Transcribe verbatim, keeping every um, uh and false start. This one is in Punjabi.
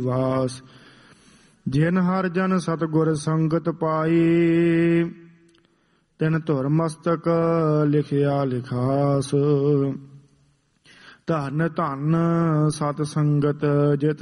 ਵਾਸ। ਜਿਨ ਹਰ ਜਨ ਸਤਿਗੁਰ ਸੰਗਤ ਪਾਈ, ਤਿਨ ਧੁਰ ਮਸਤਕ ਲਿਖਿਆ ਲਿਖਾਸ। ਧਨ ਧਨ ਸਤ ਸੰਗਤ ਜਿਤ